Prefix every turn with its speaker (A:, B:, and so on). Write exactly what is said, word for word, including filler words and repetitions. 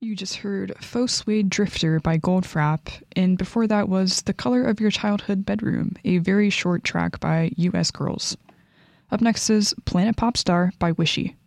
A: You just heard Faux Suede Drifter by Goldfrapp, and before that was The Color of Your Childhood Bedroom, a very short track by U S Girls. Up next is Planet Popstar by Wishy.